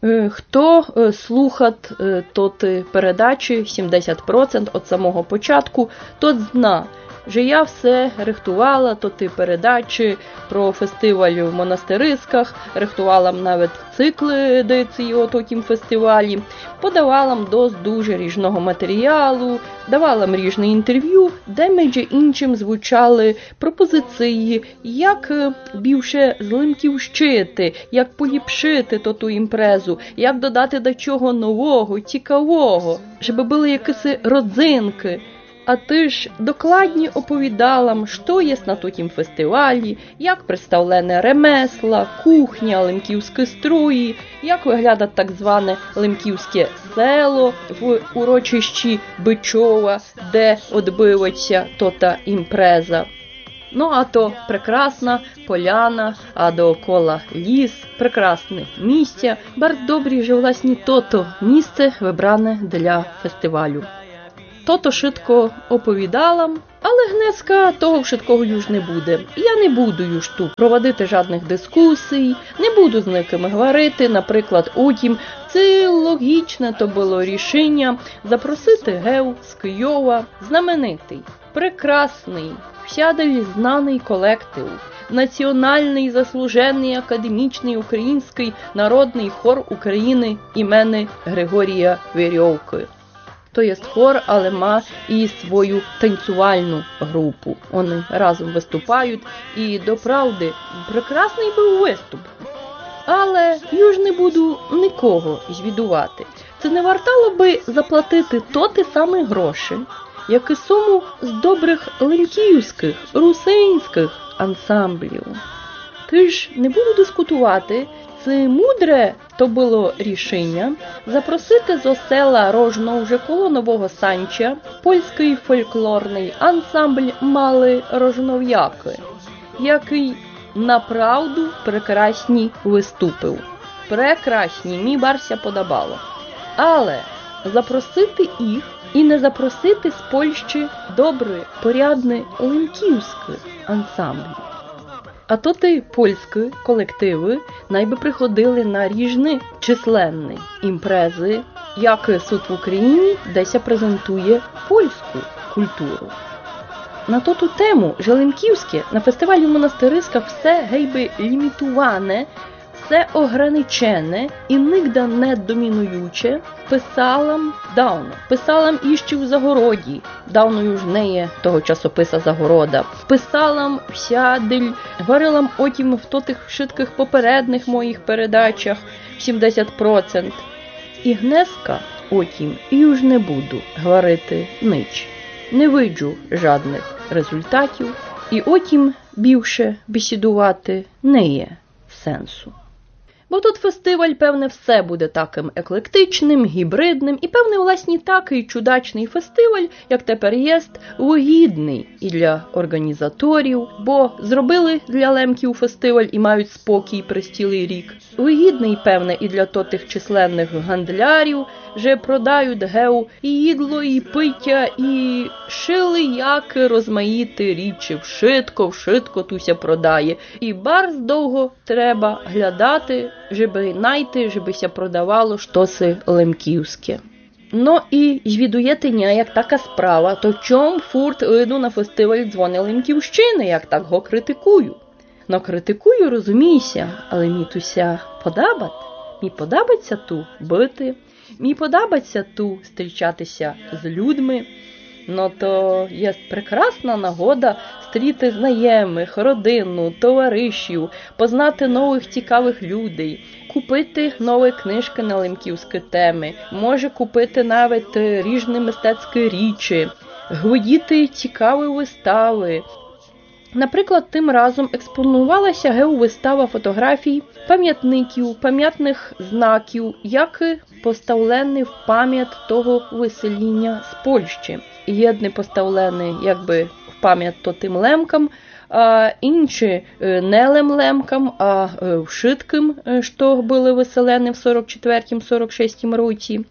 Хто слухат тоти передачі 70% від самого початку, тот зна, що я все рихтувала тоти передачі про фестиваль в Монастириськах, рихтувала навіть цикли деці о тотім фестивалі, подавала дуже різного матеріалу, давала різні інтерв'ю, де між іншим звучали пропозиції, як більше злимківщити, як поліпшити ту імпрезу, як додати до чого нового, цікавого, щоб були якісь родзинки. А ти ж докладні оповідала, що є на тотім фестивалі, як представлене ремесла, кухня, лемківські строї, як виглядає так зване лемківське село в урочищі Бичова, де відбилася тота імпреза. Ну, а то прекрасна поляна, а доокола ліс, прекрасне місце, bardzo добрі же власні тото місце вибране для фестивалю. То швидко оповідала, але гнеска того швидкого юж не буде. Я не буду юж тут проводити жодних дискусій, не буду з никими говорити, наприклад, утім, це логічне то було рішення запросити гев з Києва, знаменитий, прекрасний, всядель знаний колектив, національний заслужений академічний український народний хор України імені Григорія Вірьовки. То є хор, але ма і свою танцювальну групу. Вони разом виступають, і до правди прекрасний був виступ. Але я ж не буду нікого звідувати. Це не вартало би заплатити тоти саме гроші, як і суму з добрих лемківських, русинських ансамблів. Ти ж не буду дискутувати, це мудре то було рішення запросити з села Рожно вже коло Нового Санча польський фольклорний ансамбль «Мали Рожнов'яки», який направду прекрасні виступив. Прекрасні, мені барся подобало. Але запросити їх і не запросити з Польщі добрі, порядні лемківські ансамблі. А то ті польські колективи найби приходили на різні численні імпрези, як суд в Україні, де ся презентує польську культуру. На ту тему, що лемківське на фестивалі в Монастириськах все гейби лімітуване, все ограничене і нігде не домінуюче, писалам давно. Писалам іще в Загороді, давно ж не є того часописа Загорода. Писалам всядель, говорилам отім в тих швидких попередних моїх передачах 70%. І гнеска отім і уж не буду говорити нич. Не виджу жадних результатів, і отім більше бесідувати не є сенсу. Бо тут фестиваль, певне, все буде таким еклектичним, гібридним, і, певне, власні такий чудачний фестиваль, як тепер єст, вигідний і для організаторів, бо зробили для лемків фестиваль і мають спокій при цілий рік. Вигідний, певне, і для тих численних гандлярів, що продають гев і їдло, і пиття, і шили яки розмаїти річі, вшитко туся продає. І барз довго треба глядати, żeby найти, żeby się продавало штоси лемківське. Ну і звідуєтеня, як така справа, то чом фурт іду на фестиваль дзвони лемківщини, як так го критикую? Но критикую, розумійся, але мені туся подобать. Мені подобається ту бити, мені подобається ту зустрічатися з людьми. Ну то є прекрасна нагода зустріти знайомих, родину, товаришів, познати нових цікавих людей, купити нові книжки на лемківські теми, може купити навіть різні мистецькі річі, глядіти цікаві вистави. Наприклад, тим разом експонувалася геовистава фотографій, пам'ятників, пам'ятних знаків, які поставлені в пам'ять того висеління з Польщі. Єдні поставлені якби в пам'ять то тим лемкам, а інші не лемкам, а вшитким, що були виселені в 44-46 році.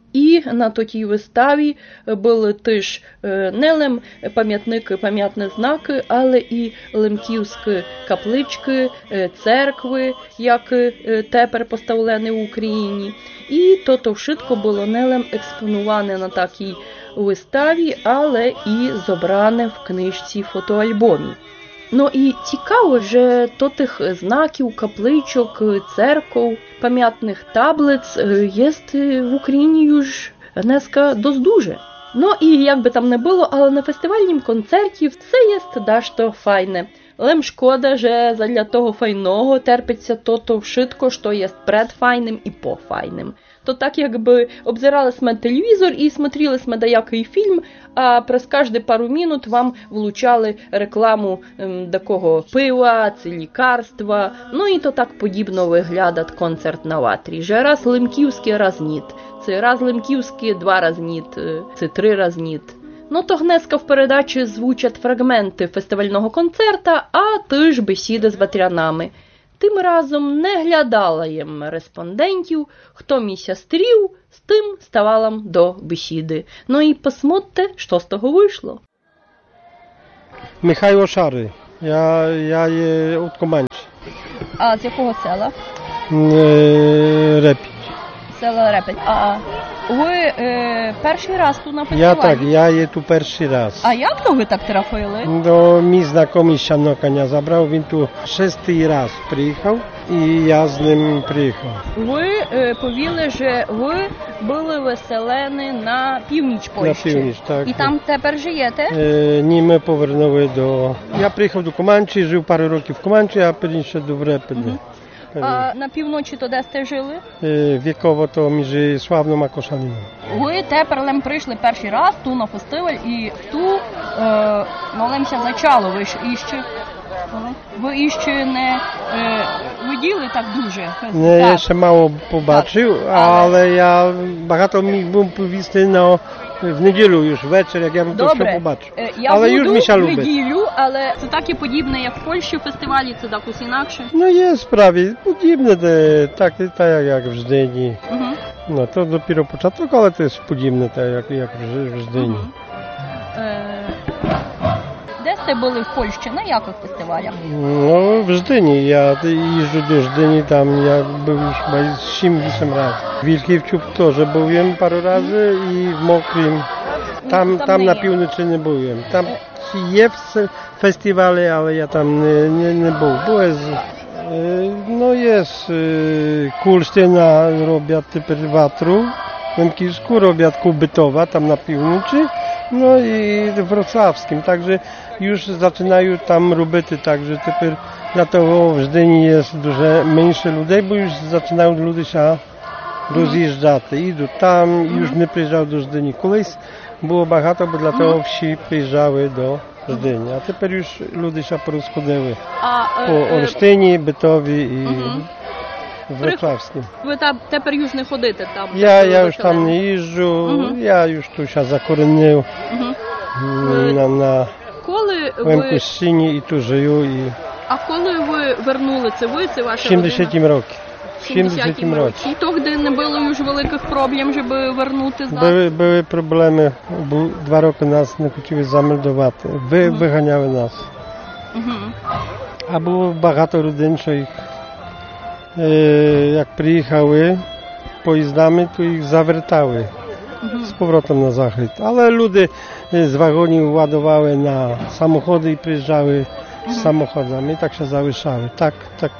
І на тій виставі були теж не лим пам'ятники, пам'ятні знаки, але і лемківські каплички, церкви, як тепер поставлені в Україні. І то вшитко було не лим експонуване на такій виставі, але і зобране в книжці фотоальбомі. Ну і цікаво, що то тих знаків, капличок, церков, пам'ятних таблиць є в Україні już дneska dość duże. No i jakby tam nie było, ale na festiwalnym koncercie все jest дашто файне. Лем шкода, że задля того файного терпиться то вшитко, що є перед файним і по файним. То так якби обзирали сме телевізор і смотрели сме деякий фільм, а през кожні пару минут вам влучали рекламу такого пива, це лікарства. Ну і то так подібно виглядає концерт на ватрі. Же раз лемківський, раз ніт. Це раз лемківський, два раз ніт, це три раз ніт. Ну то гнеска в передачі звучать фрагменти фестивального концерта, а теж бесіди з ватрянами. Тим разом не глядала їм респондентів, хто міся стрів, з тим ставала до бесіди. Ну і посмотрите, що з того вийшло. Михайло Шарий. Я є від Команчі. А з якого села? Репіть. Села Репеть. А ви перший раз тут на фестивалі? Я є тут перший раз. А як то ви так трапили? Мій знайомий ще коня забрав, він тут шестий раз приїхав і я з ним приїхав. Ви повіли, що ви були виселені на північ Польщі. На північ, так. І там тепер живете? Ні, ми повернули до... Я приїхав до Команчі, жив пару років в Команчі, а потім ще до Репеті. А на півночі то де сте жили? Віково то між Славном і Кошалином. Ви тепер лем прийшли перший раз ту на фестиваль і ту малемся зачало ви іще не виділи так дуже? Не, я ще мало побачив, але я багато міг був повісти в неділю już вечір, як я то все побачив. Я але буду в неділю, але це так і подібне, як в Польщі фестивалі, це якось інакше? Ну є справді, подібне, так як в Ждені. No to dopiero początek, ale to jest podobne, tak jak w Żdyni. Де сте були в Польщі? На яких фестивалях? No w Żdyni. Ja jeżdżę do Żdyni, tam ja byłem już chyba 7-8 razy. W Wilkiewciu też byłem parę razy i w Mokrym. Tam na północy nie byłem. Tam jest festiwale, ale ja tam nie byłem. Byłem no jest Kulsztyna robią typy watru, w Lękisku robią Kubytowa, tam na północy, no i w Wrocławskim, także już zaczynają tam roboty, także typy dlatego w Żdyni jest dużo mniejsze ludzi, bo już zaczynają ludzie się rozjeżdżać, idą tam, już nie przyjeżdżają do Żdyni. Kiedyś było багато, bo dlatego wsi przyjeżdżały do Żdyni, a teraz już ludzie się porozchodziły po Olsztynie, Bytowie i Wrocławskim. Ви тепер już не ходите там? Ja już tam nie jeżdżę, ja już tu się zakorzenił na Łękuszczynie i tu żyję. А коли ви вернули це ви, це ваша В 70-м році. В 70-м році. І то, де не було już великих проблем, щоб вернути знак? Były problemy, bo 2 roki nas nie chcieli zameldować, wyganiały nas. A było багато rodzin, że ich, jak przyjechały pojazdami, to ich zawiertały z powrotem na zachód. Ale ludzie z wagoni ładowały na samochody i przyjeżdżały z samochodami, tak się zawieszały. Tak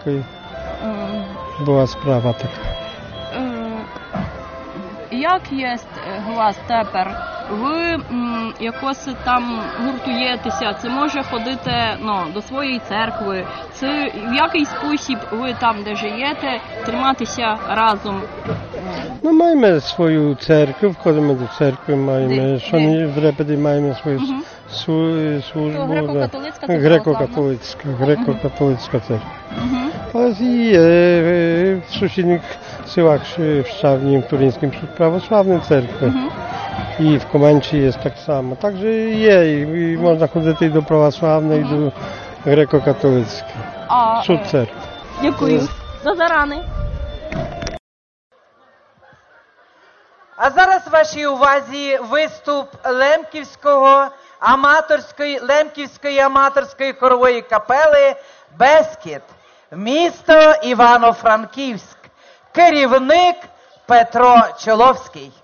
była sprawa taka. Як є у вас тепер? Ви якось там гуртуєтеся, це може ходити до своєї церкви, це в який спосіб ви там, де живете, триматися разом? No mamy swoją cerkę, wchodzimy do cerkwi, mamy, w Repedy mamy swoją służbę. Grekokatolicka cerkwa. Ale i w sąsiednich syłach w Szczawnie, w Turyńskim prawosławnej cerkwi. I w Komanczy jest tak samo. Także i można chodzić i do prawosławnej, i do grekokatolickiej. Przód cerkwi. Dziękuję. Do zarany. А зараз вашій увазі виступ Лемківської аматорської хорової капели «Бескід», місто Івано-Франківськ. Керівник Петро Чоловський.